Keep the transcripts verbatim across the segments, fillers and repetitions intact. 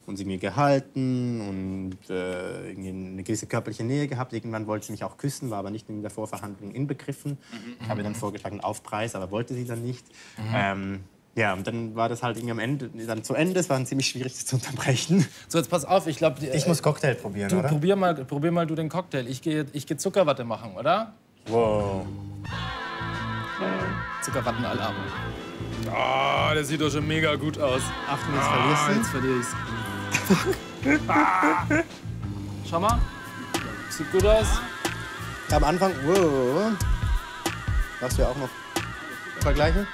und sie mir gehalten und äh, irgendwie eine gewisse körperliche Nähe gehabt. Irgendwann wollte sie mich auch küssen, war aber nicht in der Vorverhandlung inbegriffen. Mhm. Ich habe dann vorgeschlagen, Aufpreis, aber wollte sie dann nicht. Mhm. Ähm, ja, und dann war das halt irgendwie am Ende, dann zu Ende. Es war ziemlich schwierig, das zu unterbrechen. So, jetzt pass auf, ich glaube... Ich muss Cocktail probieren, du, oder? Probier mal, probier mal du den Cocktail. Ich gehe ich geh Zuckerwatte machen, oder? Wow. Zuckerwattenalarm. Oh, der sieht doch schon mega gut aus. Achtung, jetzt verlierst du. Jetzt verliere ich's. Fuck. Ah. Schau mal. Sieht gut aus. Am Anfang, wow. Darfst du ja auch noch vergleichen?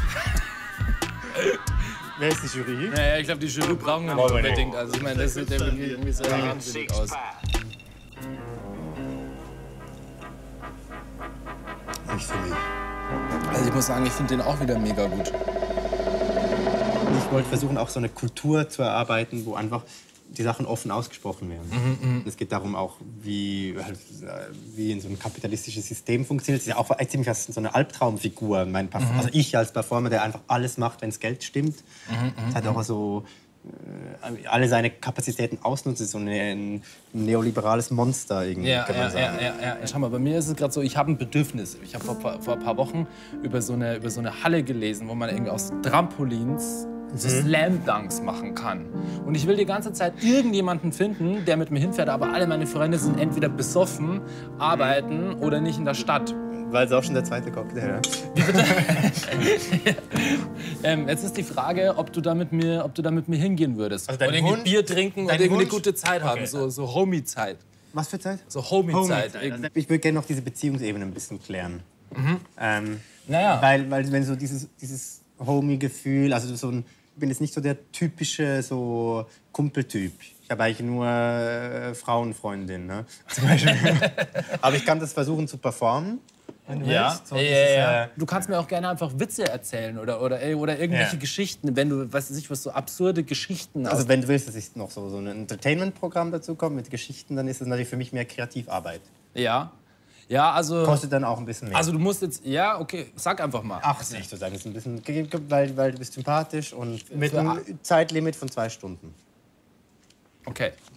Wer ist die Jury? Naja, ich glaube, die Jury brauchen wir nicht unbedingt. Also ich meine, das sieht irgendwie sehr wahnsinnig aus. Nicht für mich. Also ich muss sagen, ich finde den auch wieder mega gut. Ich wollte versuchen, auch so eine Kultur zu erarbeiten, wo einfach die Sachen offen ausgesprochen werden. Mhm, es geht darum auch, wie, wie in so ein kapitalistisches System funktioniert. Es ist ja auch ziemlich fast so eine Albtraumfigur. Mein mhm. Also ich als Performer, der einfach alles macht, wenn es Geld stimmt. Mhm, das hat auch so äh, alle seine Kapazitäten ausnutzt. So eine, ein neoliberales Monster irgendwie, ja, kann man ja, sagen. Ja, ja, ja. Schau mal, bei mir ist es gerade so, ich habe ein Bedürfnis. Ich habe vor, vor ein paar Wochen über so, eine, über so eine Halle gelesen, wo man irgendwie aus Trampolins so Slam-Dunks machen kann. Und ich will die ganze Zeit irgendjemanden finden, der mit mir hinfährt, aber alle meine Freunde sind entweder besoffen, arbeiten oder nicht in der Stadt. Weil es auch schon der zweite Cocktail, ja. Wie bitte? Ja. ähm, jetzt ist die Frage, ob du da mit mir, ob du da mit mir hingehen würdest. Also dein und irgendwie Wunsch, Bier trinken und irgendwie eine gute Zeit okay. haben, so, so Homie-Zeit. Was für Zeit? So Homie-Zeit. Homie also ich würde gerne noch diese Beziehungsebene ein bisschen klären. Mhm. Ähm, naja. Weil, weil wenn so dieses, dieses Homie-Gefühl, also so ein, ich bin jetzt nicht so der typische so Kumpeltyp. Ich habe eigentlich nur äh, Frauenfreundin, ne? Zum Beispiel. Aber ich kann das versuchen zu performen. Wenn du ja. willst. So ja, dieses, ja. äh, Du kannst mir auch gerne einfach Witze erzählen oder, oder, oder irgendwelche ja. Geschichten, wenn du, weiß ich was, so absurde Geschichten. Also wenn du willst, dass ich noch so, so ein Entertainment-Programm dazu kommt mit Geschichten, dann ist das natürlich für mich mehr Kreativarbeit. Ja. Ja, also... Kostet dann auch ein bisschen mehr. Also du musst jetzt... Ja, okay, sag einfach mal. achtzig sozusagen. Das ist ein bisschen, weil, weil du bist sympathisch und mit einem Zeitlimit von zwei Stunden. Okay.